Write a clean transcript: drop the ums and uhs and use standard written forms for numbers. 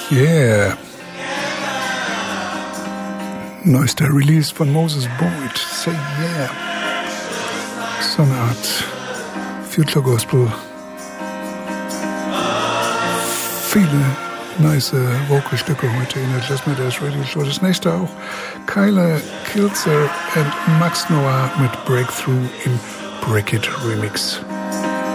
Yeah. Neuester Release von Moses Boyd. Say yeah. So eine Art Future Gospel. Viele nice Vocalstücke heute in der Just Matters Radio Show. Das nächste auch Kyla Kilzer und Max Noah mit Breakthrough im Break It Remix.